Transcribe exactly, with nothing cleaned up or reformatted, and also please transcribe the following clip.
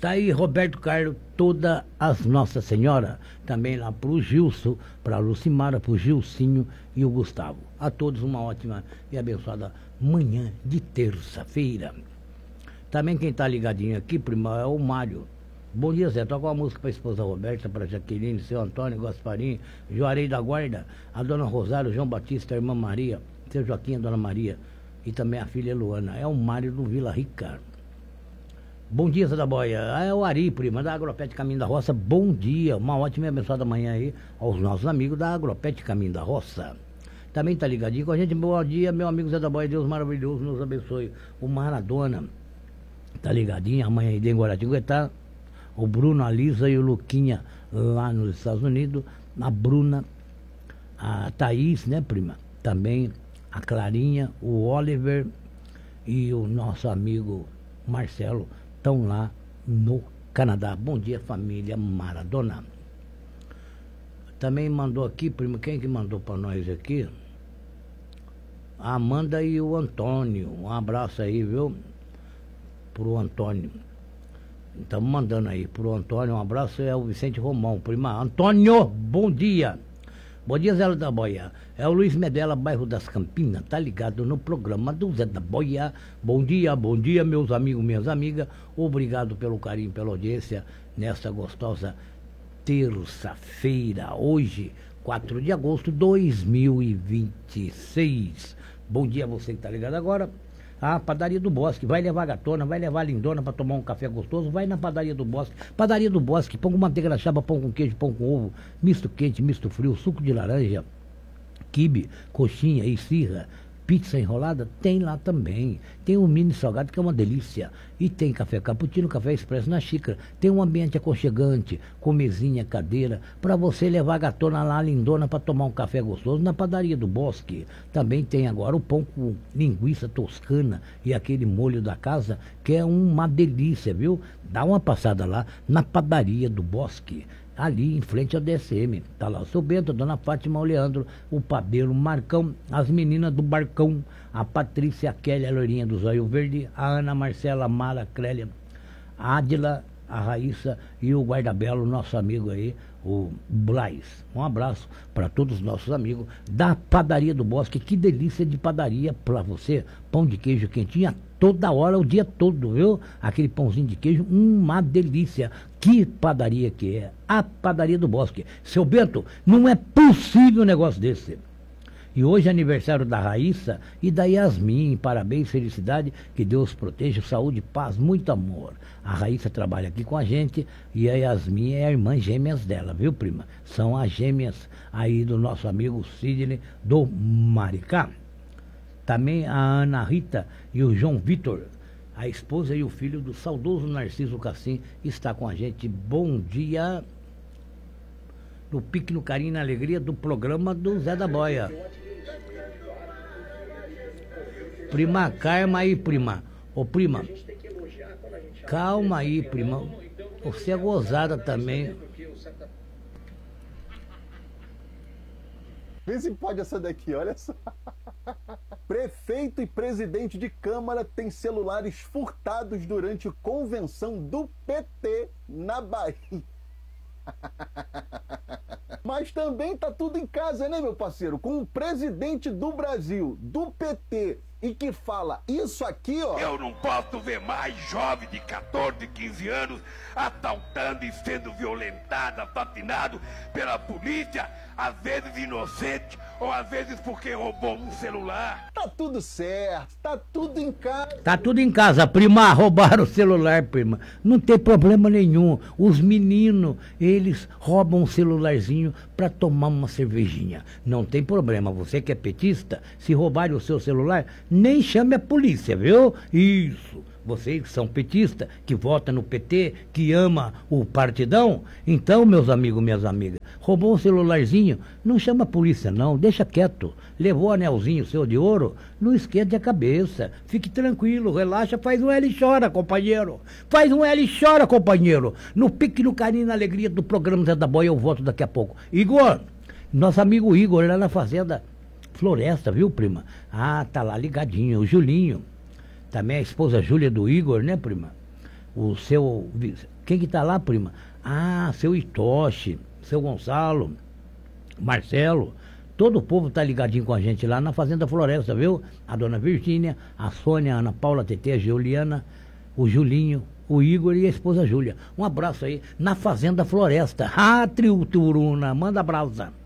Tá aí Roberto Carlos, toda as Nossa Senhora, também lá pro Gilson, pra Lucimara, pro Gilcinho e o Gustavo. A todos uma ótima e abençoada manhã de terça-feira. Também quem tá ligadinho aqui, prima, é o Mário. Bom dia, Zé. Toca uma música pra esposa Roberta, pra Jaqueline, seu Antônio, Gasparim, Juarez da Guarda, a dona Rosário, João Batista, a irmã Maria, seu Joaquim, a dona Maria e também a filha Luana. É o Mário do Vila Rica. Bom dia, Zé da Boia. É o Ari, prima, da Agropet Caminho da Roça. Bom dia, uma ótima e abençoada manhã aí aos nossos amigos da Agropet Caminho da Roça. Também tá ligadinho com a gente. Bom dia, meu amigo Zé da Boia. Deus maravilhoso nos abençoe. O Maradona tá ligadinho, amanhã aí em Guaratinguetá. O Bruno, a Lisa e o Luquinha lá nos Estados Unidos. A Bruna, a Thaís, né, prima? Também a Clarinha, o Oliver e o nosso amigo Marcelo estão lá no Canadá. Bom dia, família Maradona. Também mandou aqui, primo, quem que mandou para nós aqui? A Amanda e o Antônio. Um abraço aí, viu? Pro Antônio. Estamos mandando aí pro Antônio. Um abraço, é o Vicente Romão. Prima Antônio, bom dia. Bom dia, Zé da Boia. É o Luiz Medela, bairro das Campinas. Tá ligado no programa do Zé da Boia. Bom dia, bom dia, meus amigos, minhas amigas. Obrigado pelo carinho, pela audiência nessa gostosa terça-feira. Hoje, quatro de agosto de dois mil e vinte e seis. Bom dia a você que tá ligado agora. A Padaria do Bosque, vai levar a gatona, vai levar a lindona para tomar um café gostoso, vai na Padaria do Bosque. Padaria do Bosque, pão com manteiga na chapa, pão com queijo, pão com ovo, misto quente, misto frio, suco de laranja, quibe, coxinha e esfirra, pizza enrolada, tem lá também. Tem um mini salgado que é uma delícia. E tem café cappuccino, café expresso na xícara. Tem um ambiente aconchegante, com mesinha, cadeira, para você levar a gatona lá, a lindona, para tomar um café gostoso na Padaria do Bosque. Também tem agora o pão com linguiça toscana e aquele molho da casa, que é uma delícia, viu? Dá uma passada lá na Padaria do Bosque. Ali em frente ao D S M, tá lá o seu Bento, a dona Fátima, o Leandro, o Padeiro, o Marcão, as meninas do Barcão, a Patrícia, a Kelly, a Loirinha do Zóio Verde, a Ana, a Marcela, a Mara, a Clélia, a Adila, a Raíssa e o Guardabelo, nosso amigo aí, o Blais. Um abraço para todos os nossos amigos da Padaria do Bosque. Que delícia de padaria para você, pão de queijo quentinho toda hora, o dia todo, viu? Aquele pãozinho de queijo, uma delícia. Que padaria que é a Padaria do Bosque. Seu Bento, não é possível um negócio desse. E hoje é aniversário da Raíssa e da Yasmin. Parabéns, felicidade, que Deus proteja, saúde, paz, muito amor. A Raíssa trabalha aqui com a gente e a Yasmin é a irmã gêmeas dela, viu, prima? São as gêmeas aí do nosso amigo Sidney do Maricá. Também a Ana Rita e o João Vitor, a esposa e o filho do saudoso Narciso Cassim, está com a gente. Bom dia. No pique, no carinho e na alegria do programa do Zé da Boia. Prima, calma aí, prima. Ô, prima, calma aí, prima. Você é gozada também. Vê se pode essa daqui, olha só. Prefeito e presidente de Câmara têm celulares furtados durante convenção do P T na Bahia. Mas também tá tudo em casa, né, meu parceiro? Com o presidente do Brasil, do P T, e que fala isso aqui, ó. Eu não posso ver mais jovem de quatorze, quinze anos assaltando e sendo violentado, assassinado pela polícia, às vezes inocente, ou às vezes porque roubou um celular. Tá tudo certo, tá tudo em casa. Tá tudo em casa, prima. Roubaram o celular, prima. Não tem problema nenhum. Os meninos, eles roubam um celularzinho pra tomar uma cervejinha. Não tem problema. Você que é petista, se roubarem o seu celular, nem chame a polícia, viu? Isso. Vocês que são petistas, que votam no P T, que ama o partidão, então, meus amigos, minhas amigas, roubou um celularzinho, não chama a polícia não, deixa quieto. Levou o anelzinho seu de ouro, não esquente a cabeça, fique tranquilo, relaxa, faz um L e chora, companheiro. Faz um L e chora, companheiro. No pique, no carinho, na alegria do programa Zé da Boia, eu volto daqui a pouco. Igor, nosso amigo Igor, lá na fazenda Floresta, viu, prima? Ah, tá lá ligadinho, o Julinho. Também a esposa Júlia do Igor, né, prima? o seu... Quem que tá lá, prima? Ah, seu Itoshi, seu Gonçalo, Marcelo, todo o povo tá ligadinho com a gente lá na Fazenda Floresta, viu? A dona Virgínia, a Sônia, a Ana Paula, a Tetê, a Juliana, o Julinho, o Igor e a esposa Júlia. Um abraço aí na Fazenda Floresta. Ah, Trio Turuna, manda abraço.